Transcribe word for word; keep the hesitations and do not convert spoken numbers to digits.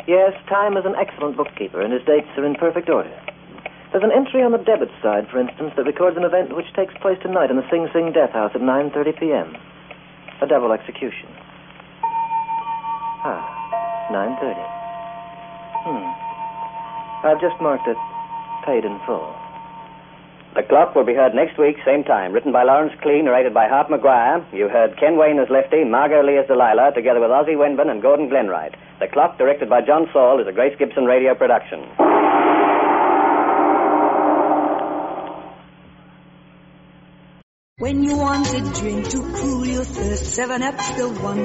Yes, Time is an excellent bookkeeper, and his dates are in perfect order. There's an entry on the debit side, for instance, that records an event which takes place tonight in the Sing Sing Death House at nine thirty p.m. A double execution. Ah, nine thirty. Hmm. I've just marked it paid in full. The Clock will be heard next week, same time. Written by Lawrence Klee, narrated by Hart McGuire. You heard Ken Wayne as Lefty, Margot Lee as Delilah, together with Ozzie Wenban and Gordon Glenwright. The Clock, directed by John Saul, is a Grace Gibson radio production. When you want a drink to cool your thirst, seven Up's the one